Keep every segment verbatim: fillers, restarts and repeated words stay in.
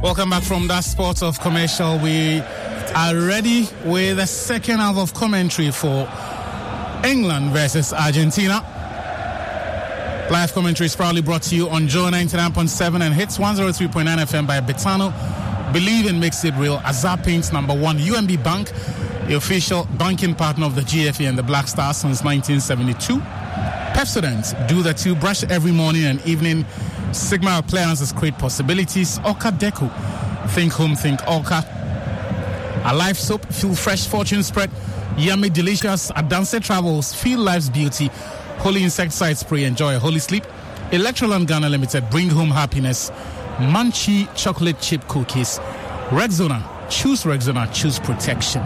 Welcome back from that sport of commercial. We are ready with the second half of commentary for England versus Argentina. Live commentary is proudly brought to you on Joy ninety-nine point seven and Hits one oh three point nine F M by Betano. Believe and makes it real. Azar Paints number one. U M B Bank, the official banking partner of the G F A and the Black Stars since nineteen seventy-two. Pepsodent, do the two, brush every morning and evening. Sigma Appliances create possibilities. Orca Deco, think home, think Orca. A life soap, feel fresh, fortune spread. Yummy, delicious. Advanced Travels, feel life's beauty. Holy Insecticide Spray, enjoy holy sleep. Electroland Ghana Limited, bring home happiness. Munchie chocolate chip cookies. Rexona, choose Rexona, choose protection.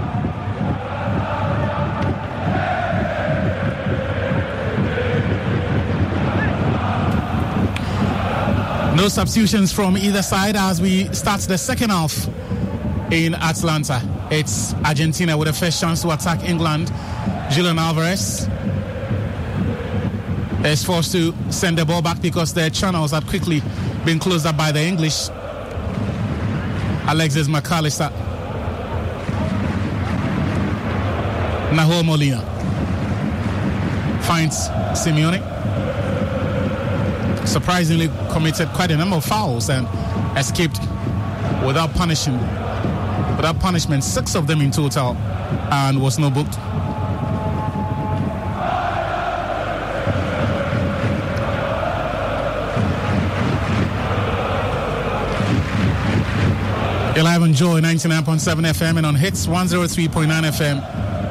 No substitutions from either side as we start the second half in Atlanta. It's Argentina with the first chance to attack England. Julian Alvarez is forced to send the ball back because their channels had quickly been closed up by the English. Alexis McAllister. Nahuel Molina finds Simeone. Surprisingly committed quite a number of fouls and escaped without punishing without punishment, six of them in total, and was no booked. You're live on Joy ninety-nine point seven F M and on Hits one oh three point nine F M.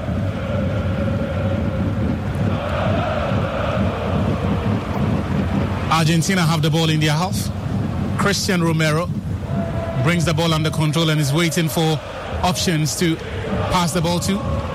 Argentina have the ball in their half. Christian Romero brings the ball under control and is waiting for options to pass the ball to.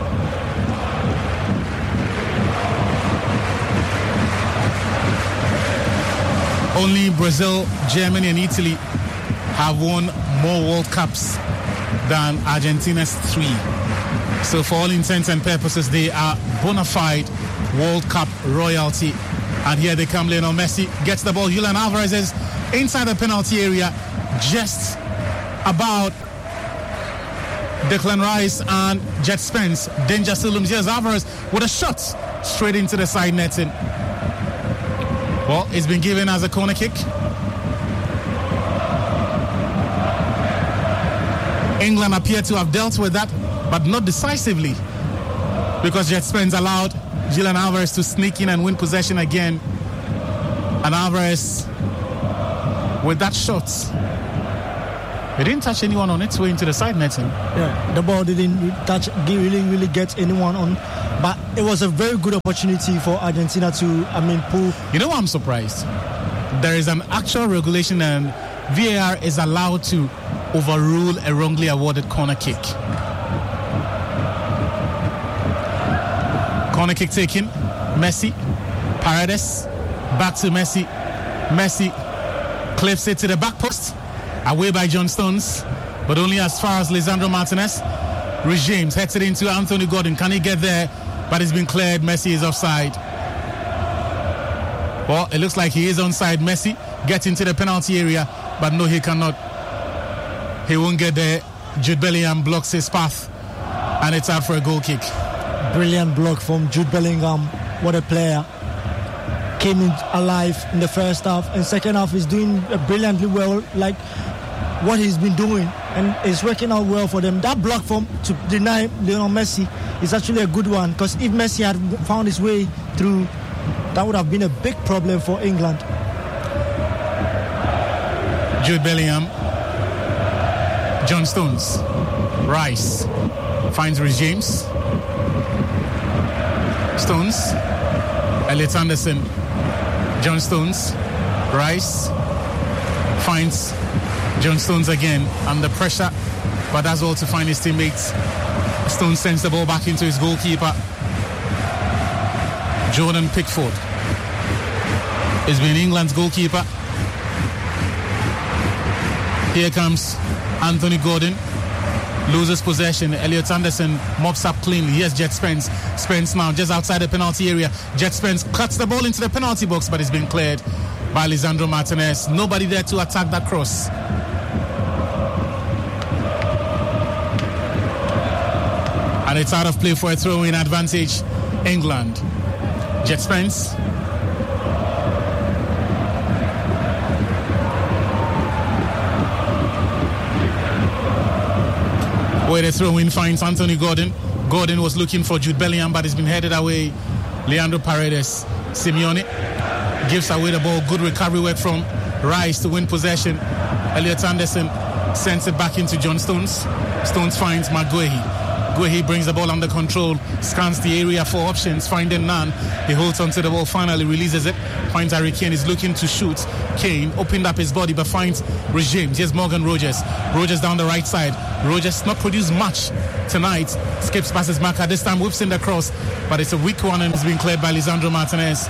Only Brazil, Germany and Italy have won more World Cups than Argentina's three. So for all intents and purposes, they are bona fide World Cup royalty. And here they come. Lionel Messi gets the ball. Julian Alvarez is inside the penalty area, just about Declan Rice and Jet Spence. Danger still looms. Here's Alvarez with a shot straight into the side netting. Well, it's been given as a corner kick. England appear to have dealt with that, but not decisively, because Jet Spence allowed Julian Alvarez to sneak in and win possession again. And Alvarez, with that shot, it didn't touch anyone on its way into the side netting. Yeah, the ball didn't touch, really, really get anyone on. But it was a very good opportunity for Argentina to, I mean, pull. You know what, I'm surprised? There is an actual regulation and V A R is allowed to overrule a wrongly awarded corner kick. Corner kick taken. Messi. Paredes. Back to Messi. Messi clips it to the back post. Away by John Stones. But only as far as Lisandro Martinez. Rhys James heads it into Anthony Gordon. Can he get there? But it's been cleared. Messi is offside. Well, it looks like he is onside. Messi gets into the penalty area. But no, he cannot. He won't get there. Jude Bellingham blocks his path. And it's out for a goal kick. Brilliant block from Jude Bellingham. What a player. Came in alive in the first half. And second half is doing brilliantly well, like what he's been doing. And it's working out well for them. That block from to deny Lionel Messi is actually a good one. Because if Messi had found his way through, that would have been a big problem for England. Jude Bellingham. John Stones. Rice. Finds Rhys James. Stones. Elliot Anderson. John Stones. Rice. Finds John Stones again under pressure, but that's all to find his teammates. Stones sends the ball back into his goalkeeper. Jordan Pickford has been England's goalkeeper. Here comes Anthony Gordon. Loses possession. Elliot Anderson mops up cleanly. Here's Jet Spence. Spence now just outside the penalty area. Jet Spence cuts the ball into the penalty box, but it's been cleared by Lisandro Martinez. Nobody there to attack that cross. And it's out of play for a throw-in advantage, England. Jet Spence. Where the throw-in finds Anthony Gordon. Gordon was looking for Jude Bellingham, but he's been headed away. Leandro Paredes. Simeone gives away the ball. Good recovery work from Rice to win possession. Elliot Anderson sends it back into John Stones. Stones finds Maguehi. Guehi brings the ball under control, scans the area for options, finding none. He holds onto the ball, finally releases it, finds Harry Kane, is looking to shoot. Kane opened up his body but finds Regimes. Here's Morgan Rogers. Rogers down the right side. Rogers not produced much tonight. Skips past his marker, this time whips in the cross, but it's a weak one and it's been cleared by Lisandro Martinez.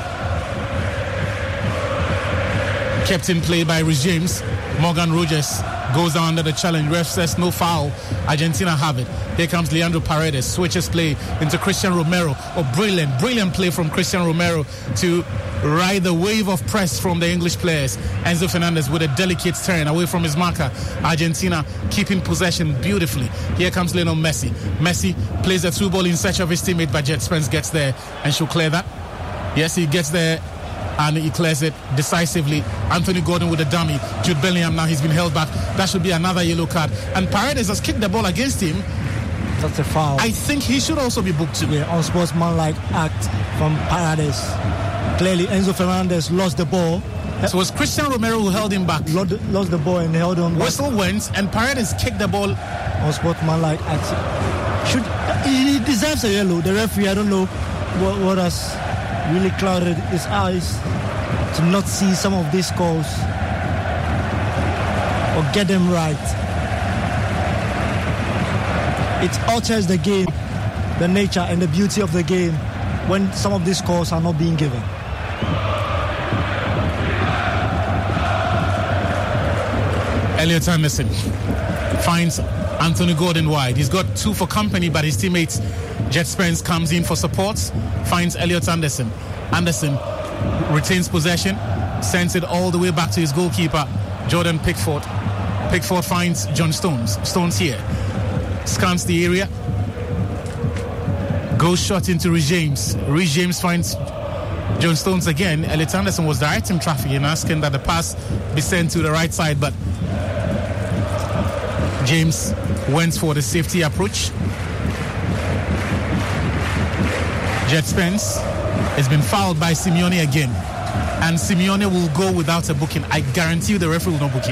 Kept in play by Regimes. Morgan Rogers goes down under the challenge. Ref says no foul. Argentina have it. Here comes Leandro Paredes. Switches play into Christian Romero. Oh, brilliant, brilliant play from Christian Romero to ride the wave of press from the English players. Enzo Fernandez with a delicate turn away from his marker. Argentina keeping possession beautifully. Here comes Lionel Messi. Messi plays a through ball in search of his teammate, but Jet Spence gets there and she'll clear that. Yes, he gets there and he clears it decisively. Anthony Gordon with a dummy. Jude Bellingham, now he's been held back. That should be another yellow card. And Paredes has kicked the ball against him. That's a foul. I think he should also be booked too. Yeah, unsportsmanlike act from Paredes. Clearly, Enzo Fernandez lost the ball. So it was Christian Romero who held him back. Lost the ball and held on back. Whistle went and Paredes kicked the ball. Unsportsmanlike act. Should, he deserves a yellow. The referee, I don't know what, what has really clouded his eyes to not see some of these calls or get them right. It alters the game, the nature and the beauty of the game when some of these calls are not being given. Elliot Anderson finds Anthony Gordon wide. He's got two for company, but his teammate Jet Spence comes in for support, finds Elliot Anderson. Anderson retains possession, sends it all the way back to his goalkeeper, Jordan Pickford. Pickford finds John Stones. Stones here. Scans the area. Goes shot into Regimes. Regimes finds John Stones again. Elliot Anderson was directing traffic and asking that the pass be sent to the right side, but James went for the safety approach. Jet Spence has been fouled by Simeone again. And Simeone will go without a booking. I guarantee you the referee will not book him.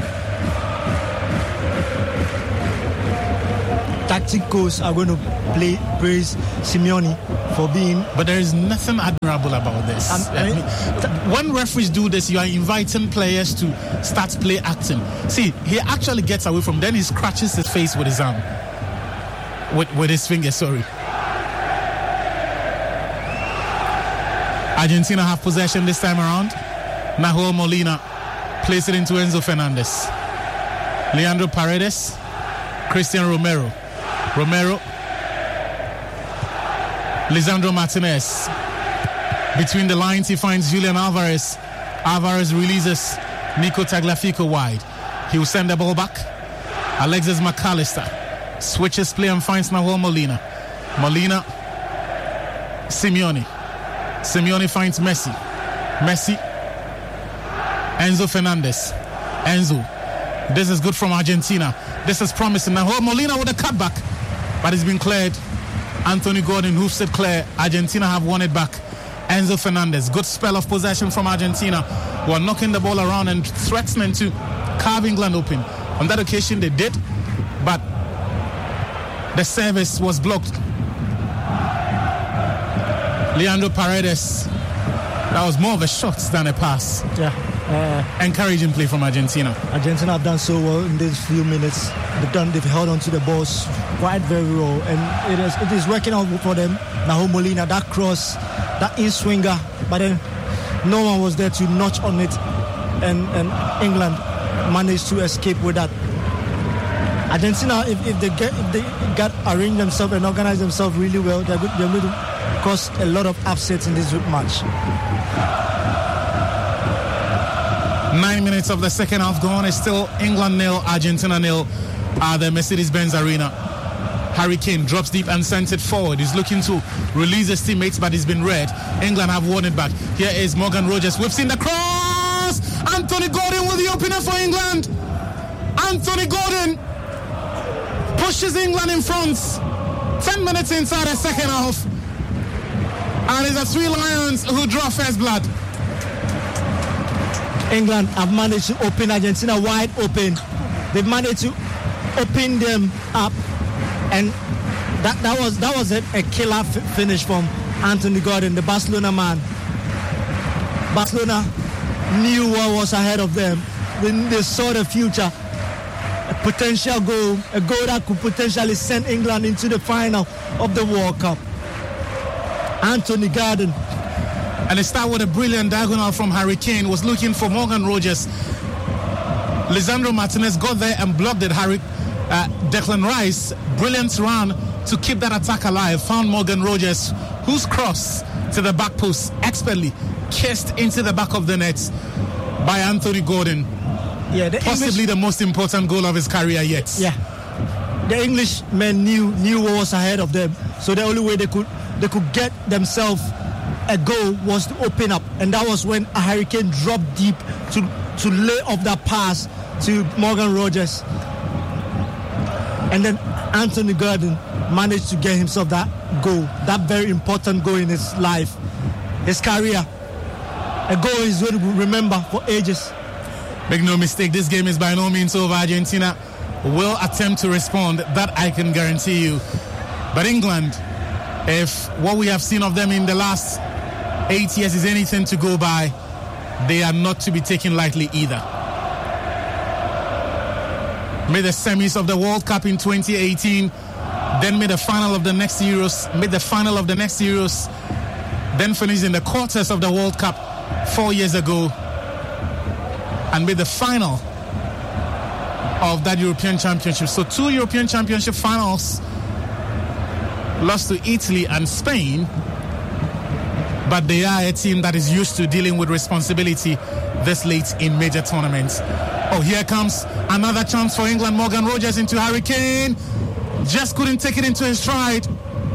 Tacticals are going to play, praise Simeone for being... But there is nothing admirable about this. Um, I mean, when referees do this, you are inviting players to start play acting. See, he actually gets away from, then he scratches his face with his arm. With, with his finger, sorry. Argentina have possession this time around. Nahuel Molina plays it into Enzo Fernandez. Leandro Paredes. Christian Romero. Romero. Lisandro Martinez. Between the lines, he finds Julian Alvarez. Alvarez releases Nico Tagliafico wide. He will send the ball back. Alexis McAllister switches play and finds Nahuel Molina. Molina. Simeone. Simeone finds Messi. Messi. Enzo Fernandez. Enzo. This is good from Argentina. This is promising. Nahuel Molina with a cutback, but it's been cleared. Anthony Gordon hoofs it clear. Argentina have won it back. Enzo Fernandez. Good spell of possession from Argentina, who are knocking the ball around and threatening to carve England open. On that occasion they did, but the service was blocked. Leandro Paredes. That was more of a shot than a pass. Yeah. Uh, Encouraging play from Argentina. Argentina have done so well in these few minutes. They've done. They've held on to the balls quite very well, and it is it is working out for them. Nahuel Molina, that cross, that in swinger, but then no one was there to notch on it, and and England managed to escape with that. Argentina, if, if they get if they got arranged themselves and organized themselves really well, they're good, they're going to cause a lot of upsets in this match. Nine minutes of the second half gone. It's still England nil, Argentina nil at the Mercedes-Benz Arena. Harry Kane drops deep and sends it forward. He's looking to release his teammates, but he's been read. England have won it back. Here is Morgan Rogers. We've seen the cross. Anthony Gordon with the opener for England. Anthony Gordon pushes England in front. Ten minutes inside the second half. And it's the Three Lions who draw first blood. England have managed to open Argentina wide open. They've managed to open them up, and that, that was that was a, a killer f- finish from Anthony Gordon, the Barcelona man. Barcelona knew what was ahead of them. They, they saw the future, a potential goal, a goal that could potentially send England into the final of the World Cup. Anthony Gordon. And it started with a brilliant diagonal from Harry Kane, was looking for Morgan Rogers. Lisandro Martinez got there and blocked it. Harry uh, Declan Rice, brilliant run to keep that attack alive, found Morgan Rogers, whose cross to the back post expertly kissed into the back of the net by Anthony Gordon. Yeah, the possibly English, the most important goal of his career yet. Yeah, the Englishmen knew knew what was ahead of them, so the only way they could they could get themselves a goal was to open up, and that was when a Harry Kane dropped deep to to lay off that pass to Morgan Rogers, and then Anthony Gordon managed to get himself that goal, that very important goal in his life, his career, a goal he's going to remember for ages. Make no mistake, this game is by no means over. Argentina will attempt to respond, that I can guarantee you. But England, if what we have seen of them in the last eight years is anything to go by, they are not to be taken lightly either. Made the semis of the World Cup in twenty eighteen, then made the final of the next Euros, made the final of the next Euros, then finished in the quarters of the World Cup four years ago, and made the final of that European Championship. So two European Championship finals, lost to Italy and Spain, but they are a team that is used to dealing with responsibility this late in major tournaments. Oh, here comes another chance for England. Morgan Rogers into Harry Kane. Just couldn't take it into his stride.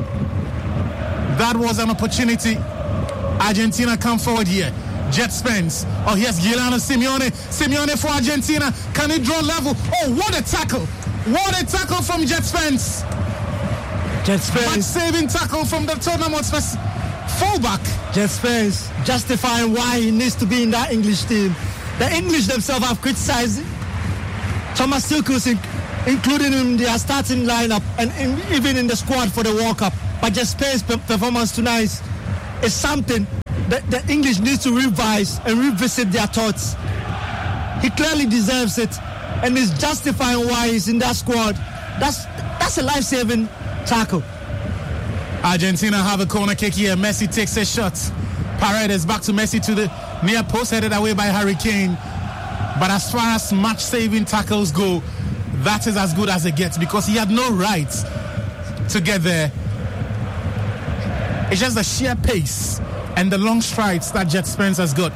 That was an opportunity. Argentina come forward here. Jet Spence. Oh, here's Giuliano Simeone. Simeone for Argentina. Can he draw level? Oh, what a tackle. What a tackle from Jet Spence. Jet Spence. Much-saving tackle from the Tottenham Hotspur fullback. Jet Spence justifying why he needs to be in that English team. The English themselves have criticized Thomas Tuchel, including in their starting lineup and in, even in the squad for the World Cup. But Jet Spence's performance tonight is something that the English needs to revise and revisit their thoughts. He clearly deserves it and is justifying why he's in that squad. That's that's a life-saving tackle. Argentina have a corner kick here. Messi takes a shot. Paredes back to Messi to the near post, headed away by Harry Kane. But as far as match-saving tackles go, that is as good as it gets, because he had no right to get there. It's just the sheer pace and the long strides that Jet Spence has got,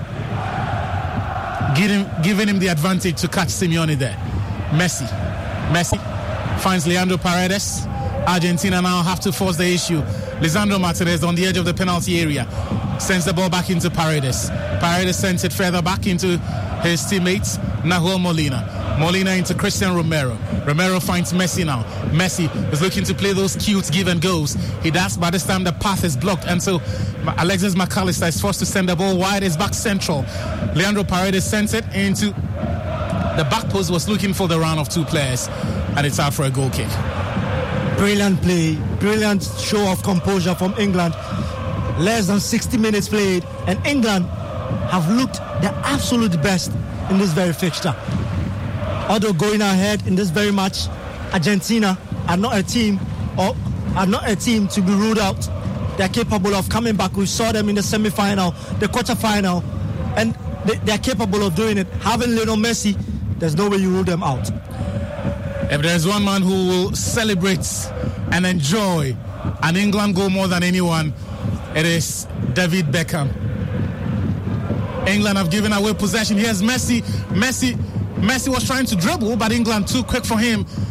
giving, giving him the advantage to catch Simeone there. Messi. Messi finds Leandro Paredes. Argentina now have to force the issue. Lisandro Martinez on the edge of the penalty area sends the ball back into Paredes. Paredes sends it further back into his teammates, Nahuel Molina. Molina into Christian Romero. Romero finds Messi now. Messi is looking to play those cute give and goes. He does, by this time the path is blocked, and so Alexis McAllister is forced to send the ball wide. It's back central. Leandro Paredes sends it into the back post, was looking for the round of two players, and it's out for a goal kick. Brilliant play, brilliant show of composure from England. Less than sixty minutes played, and England have looked their absolute best in this very fixture. Although going ahead in this very match, Argentina are not a team or are not a team to be ruled out. They're capable of coming back. We saw them in the semi-final, the quarter-final, and they, they're capable of doing it. Having Lionel Messi, there's no way you rule them out. If there's one man who will celebrate and enjoy an England goal more than anyone, it is David Beckham. England have given away possession. Here's Messi. Messi Messi was trying to dribble, but England too quick for him.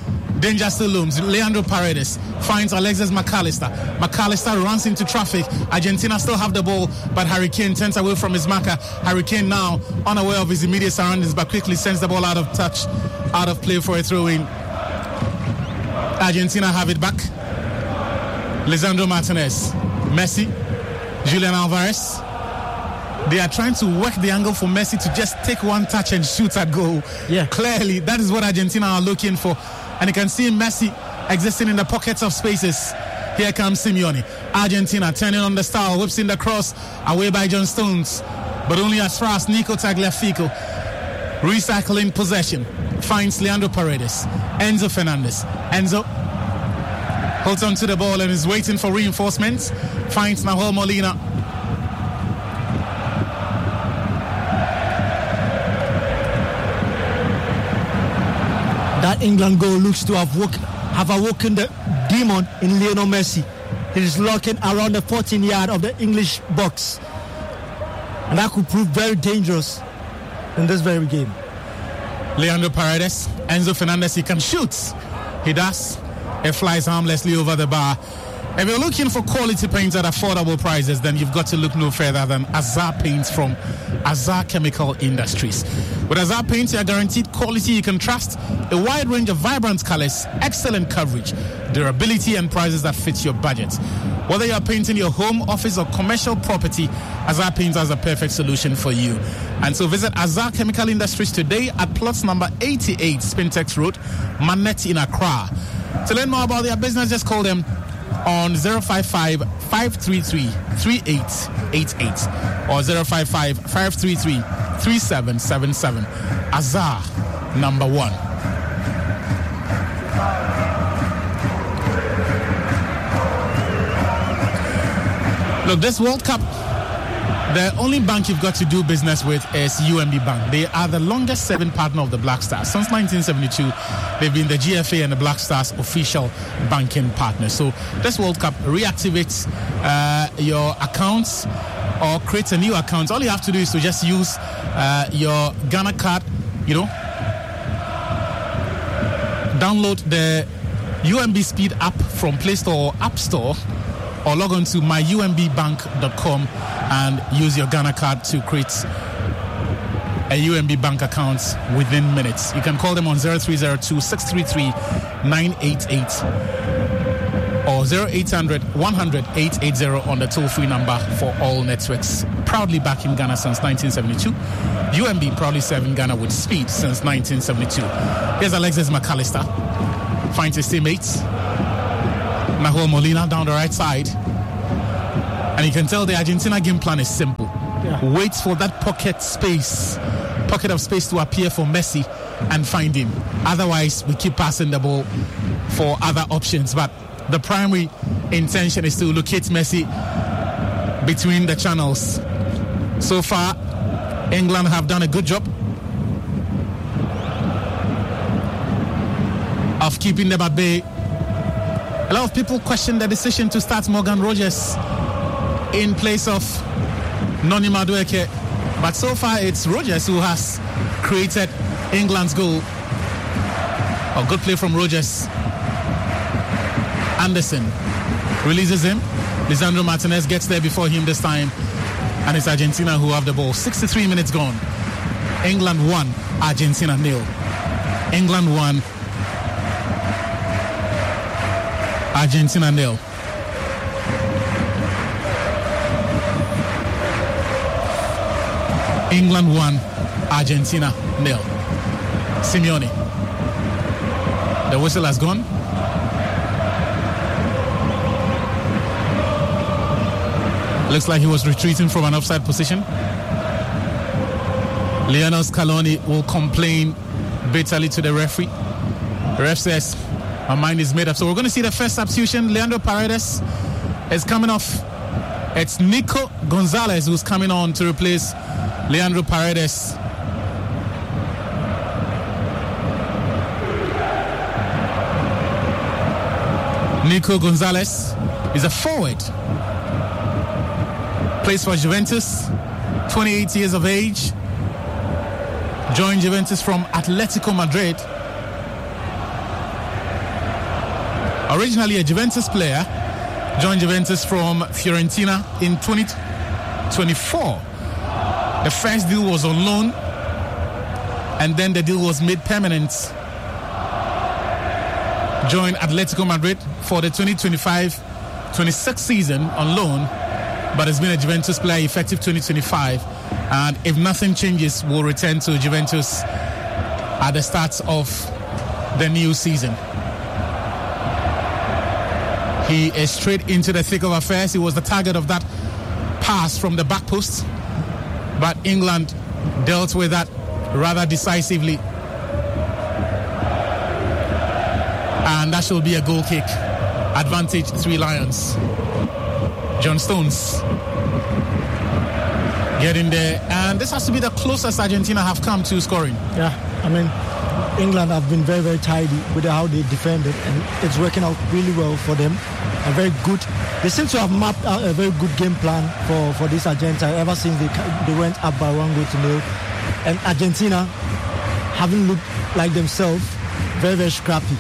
Danger still looms. Leandro Paredes finds Alexis McAllister. McAllister runs into traffic. Argentina still have the ball, but Harry Kane turns away from his marker. Harry Kane now unaware of his immediate surroundings, but quickly sends the ball out of touch, out of play for a throw-in. Argentina have it back. Lisandro Martinez, Messi, Julian Alvarez. They are trying to work the angle for Messi to just take one touch and shoot at goal. Yeah. Clearly, that is what Argentina are looking for. And you can see Messi existing in the pockets of spaces. Here comes Simeone. Argentina turning on the style, whips in the cross, away by John Stones. But only as far as Nico Tagliafico. Recycling possession. Finds Leandro Paredes. Enzo Fernandez. Enzo holds on to the ball and is waiting for reinforcements. Finds Nahuel Molina. That England goal looks to have woke, have awoken the demon in Lionel Messi. He is lurking around the fourteen yard of the English box. And that could prove very dangerous in this very game. Leandro Paredes, Enzo Fernandez, he can shoot. He does. It flies harmlessly over the bar. If you're looking for quality paints at affordable prices, then you've got to look no further than Azar Paints from Azar Chemical Industries. With Azar Paints, you're guaranteed quality you can trust, a wide range of vibrant colors, excellent coverage, durability, and prices that fit your budget. Whether you're painting your home, office, or commercial property, Azar Paints has a perfect solution for you. And so visit Azar Chemical Industries today at plots number eighty-eight, Spintex Road, Manette in Accra. To learn more about their business, just call them on zero five five, five three three, three eight eight eight or zero five five, five three three, three seven seven seven. Azar, number one. Look, this World Cup, the only bank you've got to do business with is U M B Bank. They are the longest serving partner of the Black Stars. Since nineteen seventy-two, they've been the G F A and the Black Stars official banking partner. So this World Cup reactivates uh, your accounts or creates a new account. All you have to do is to just use uh, your Ghana card, you know, download the U M B Speed app from Play Store or App Store, or log on to my u m b bank dot com and use your Ghana card to create a U M B bank account within minutes. You can call them on zero three zero two, six three three, nine eight eight or zero eight hundred, one hundred, eight eight zero on the toll-free number for all networks. Proudly back in Ghana since nineteen seventy-two. U M B proudly serving Ghana with speed since nineteen seventy-two. Here's Alexis McAllister. Finds his teammates. Nahuel Molina down the right side. And you can tell the Argentina game plan is simple. Yeah. Wait for that pocket space, pocket of space to appear for Messi and find him. Otherwise, we keep passing the ball for other options. But the primary intention is to locate Messi between the channels. So far, England have done a good job of keeping them at bay. A lot of people question the decision to start Morgan Rogers in place of Noni Madueke, but so far it's Rogers who has created England's goal. A good play from Rogers. Anderson releases him. Lisandro Martinez gets there before him this time, and it's Argentina who have the ball. sixty-three minutes gone. England one, Argentina nil. England one, Argentina nil. England one, Argentina nil. Simeone. The whistle has gone. Looks like he was retreating from an offside position. Lionel Scaloni will complain bitterly to the referee. The ref says, my mind is made up. So we're going to see the first substitution. Leandro Paredes is coming off. It's Nico Gonzalez who's coming on to replace Leandro Paredes. Nico Gonzalez is a forward. Plays for Juventus, twenty-eight years of age. Joined Juventus from Atletico Madrid. Originally a Juventus player, joined Juventus from Fiorentina in twenty twenty-four. The first deal was on loan, and then the deal was made permanent. Joined Atletico Madrid for the twenty twenty-five twenty-six season on loan, but has been a Juventus player effective twenty twenty-five. And if nothing changes, will return to Juventus at the start of the new season. He is straight into the thick of affairs. He was the target of that pass from the back post, but England dealt with that rather decisively. And that should be a goal kick. Advantage, Three Lions. John Stones getting there, and this has to be the closest Argentina have come to scoring. Yeah, I mean, England have been very, very tidy with how they defended, and it's working out really well for them. A very good. They seem to have mapped out a very good game plan for, for this Argentina ever since they they went up by one goal to nil, and Argentina haven't looked like themselves. Very, very scrappy.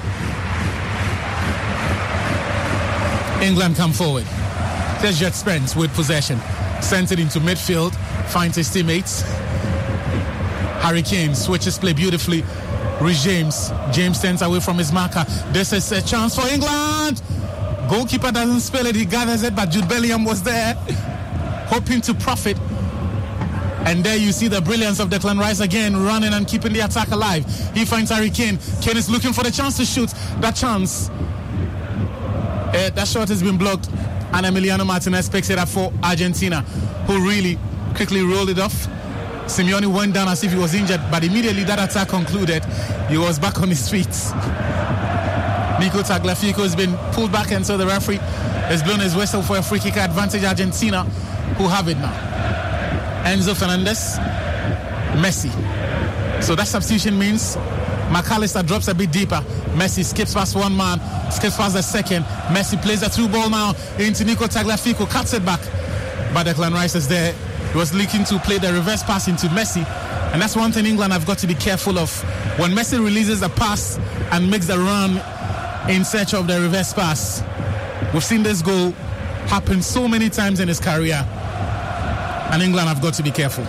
England come forward. There's Jet Spence with possession. Sent it into midfield. Finds his teammates. Harry Kane switches play beautifully. Reece James. James stands away from his marker. This is a chance for England. Goalkeeper doesn't spell it. He gathers it, but Jude Bellingham was there, hoping to profit. And there you see the brilliance of Declan Rice again, running and keeping the attack alive. He finds Harry Kane. Kane is looking for the chance to shoot. That chance. Uh, that shot has been blocked, and Emiliano Martinez picks it up for Argentina, who really quickly rolled it off. Simeone went down as if he was injured, but immediately that attack concluded, he was back on his feet. Nico Tagliafico has been pulled back, and so the referee has blown his whistle for a free kick advantage. Argentina, who have it now. Enzo Fernandez, Messi. So that substitution means McAllister drops a bit deeper. Messi skips past one man, skips past the second. Messi plays the through ball now into Nico Tagliafico, cuts it back. But Declan Rice is there. He was looking to play the reverse pass into Messi. And that's one thing England have got to be careful of. When Messi releases the pass and makes the run in search of the reverse pass. We've seen this goal happen so many times in his career. And England have got to be careful.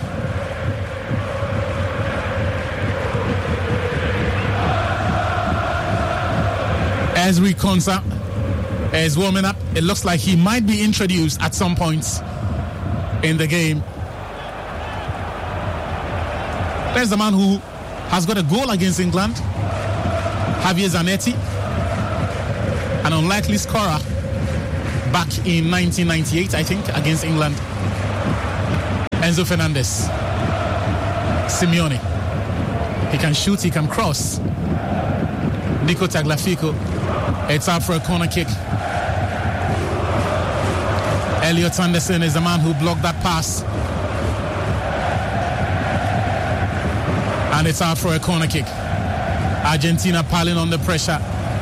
Ezri Konsa is warming up. It looks like he might be introduced at some point in the game. There's the man who has got a goal against England, Javier Zanetti, an unlikely scorer back in nineteen ninety-eight, I think, against England. Enzo Fernandez. Simeone. He can shoot, he can cross. Nico Tagliafico. It's out for a corner kick. Elliot Anderson is the man who blocked that pass. And it's out for a corner kick. Argentina piling on the pressure.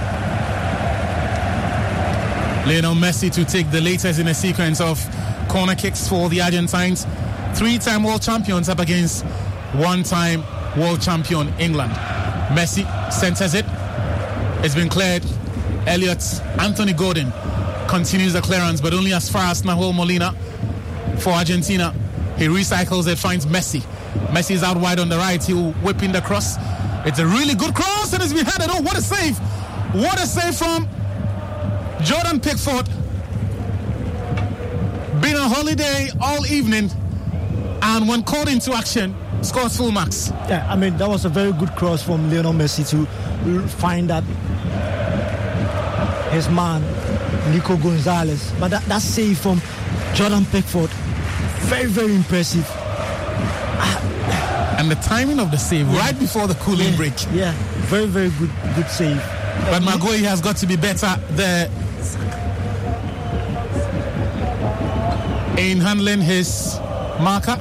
Lionel Messi to take the latest in a sequence of corner kicks for the Argentines. Three-time world champions up against one-time world champion England. Messi centers it. It's been cleared. Elliot Anthony Gordon continues the clearance, but only as far as Nahuel Molina for Argentina. He recycles it, finds Messi. Messi is out wide on the right. He'll whip in the cross. It's a really good cross, and it's been headed. Oh, what a save! What a save from Jordan Pickford. Been on holiday all evening, and when called into action, scores full marks. Yeah, I mean, that was a very good cross from Lionel Messi to find that his man, Nico Gonzalez. But that, that save from Jordan Pickford, very, very impressive. And the timing of the save, yeah, right before the cooling yeah, break. Yeah, very, very good good save. But Maguire has got to be better there in handling his marker.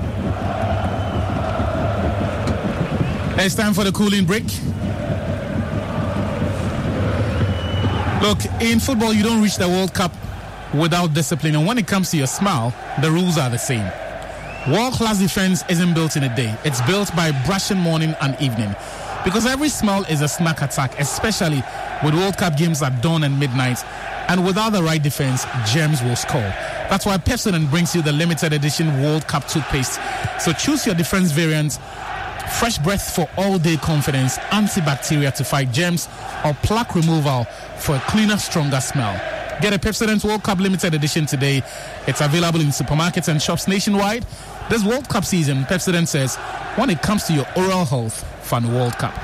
It's time for the cooling break. Look, in football, you don't reach the World Cup without discipline. And when it comes to your smile, the rules are the same. World-class defense isn't built in a day. It's built by brushing morning and evening. Because every smile is a snack attack, especially with World Cup games at dawn and midnight. And without the right defense, germs will score. That's why Pepsodent brings you the limited edition World Cup toothpaste. So choose your different variant. Fresh breath for all-day confidence, antibacterial to fight germs, or plaque removal for a cleaner, stronger smell. Get a Pepsodent World Cup limited edition today. It's available in supermarkets and shops nationwide. This World Cup season, Pepsodent says, when it comes to your oral health, fun World Cup.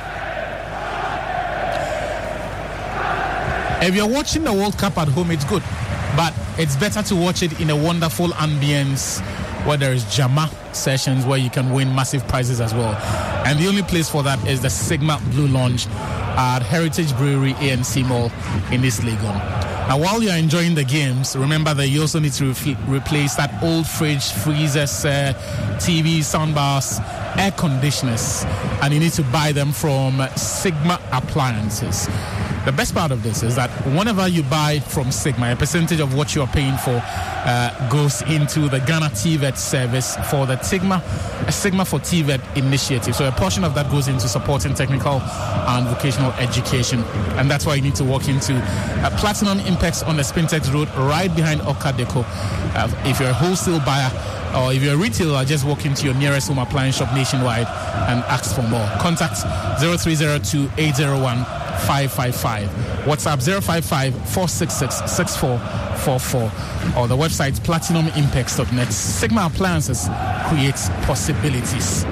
If you're watching the World Cup at home, it's good. But it's better to watch it in a wonderful ambience where there is Jama sessions where you can win massive prizes as well. And the only place for that is the Sigma Blue Lounge at Heritage Brewery A N C Mall in East Legon. Now, while you're enjoying the games, remember that you also need to re- replace that old fridge, freezers, uh, T V, soundbars, air conditioners, and you need to buy them from Sigma Appliances. The best part of this is that whenever you buy from Sigma, a percentage of what you are paying for uh, goes into the Ghana T V E T service for the Sigma, a Sigma for T V E T initiative. So a portion of that goes into supporting technical and vocational education. And that's why you need to walk into uh, Platinum Impex on the Spintex Road, right behind Okadeco. Uh, if you're a wholesale buyer, or if you're a retailer, just walk into your nearest home appliance shop nationwide and ask for more. Contact zero three zero two, eight zero one, five five five. WhatsApp zero five five, four six six, six four four four. Or the website platinum impex dot net. Sigma Appliances creates possibilities.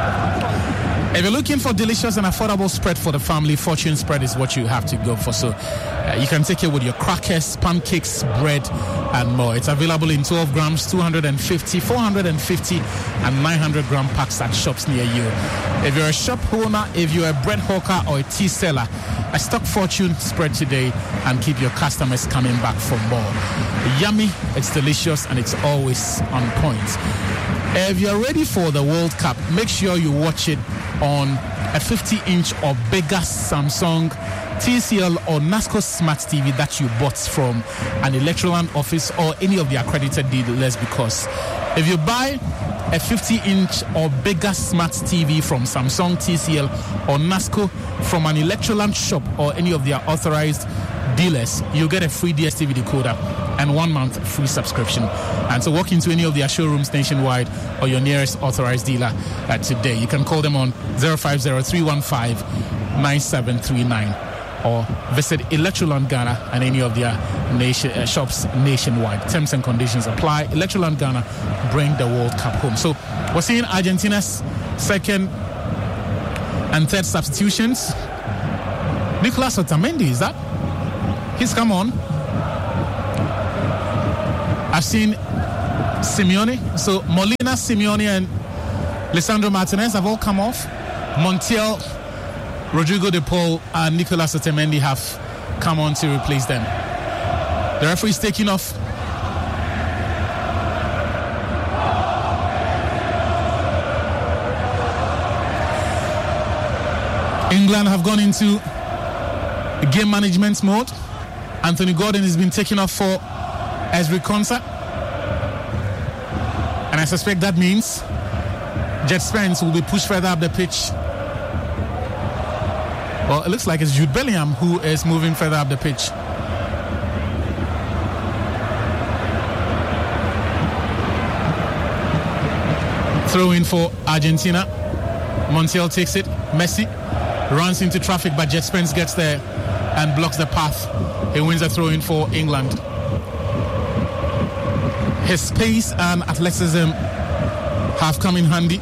If you're looking for delicious and affordable spread for the family, Fortune Spread is what you have to go for. So uh, you can take it with your crackers, pancakes, bread, and more. It's available in twelve grams, two hundred fifty, four hundred fifty, and nine hundred gram packs at shops near you. If you're a shop owner, if you're a bread hawker or a tea seller, a stock Fortune Spread today and keep your customers coming back for more. Yummy, it's delicious, and it's always on point. If you're ready for the World Cup, make sure you watch it on a fifty inch or bigger Samsung, T C L or NASCO Smart T V that you bought from an Electroland office or any of the accredited dealers, because if you buy a fifty inch or bigger Smart T V from Samsung, T C L or NASCO from an Electroland shop or any of their authorized dealers, you'll get a free D S T V decoder and one month free subscription. And so walk into any of their showrooms nationwide or your nearest authorized dealer uh, today. You can call them on zero five zero, three one five, nine seven three nine or visit Electroland Ghana and any of their nation, uh, shops nationwide. Terms and conditions apply. Electroland Ghana, bring the World Cup home. So we're seeing Argentina's second and third substitutions. Nicolas Otamendi, is that? He's come on. I've seen Simeone. So Molina, Simeone, and Lisandro Martinez have all come off. Montiel, Rodrigo De Paul, and Nicolas Otamendi have come on to replace them. The referee's taking off. England have gone into game management mode. Anthony Gordon has been taken off for Ezri Konsa. And I suspect that means Jet Spence will be pushed further up the pitch. Well, it looks like it's Jude Bellingham who is moving further up the pitch. Throw in for Argentina. Montiel takes it. Messi runs into traffic, but Jet Spence gets there and blocks the path. He wins a throw in for England. His pace and athleticism have come in handy.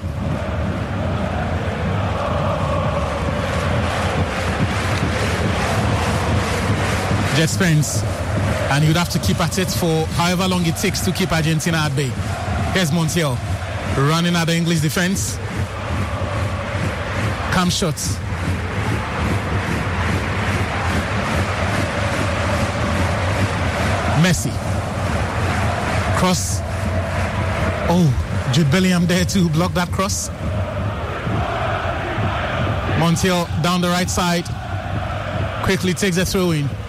Jet Spence, and you'd have to keep at it for however long it takes to keep Argentina at bay. Here's Montiel running at the English defense. Cam shots. Messi. Cross. Oh, Jude Bellingham there to block that cross. Montiel down the right side. Quickly takes a throw in.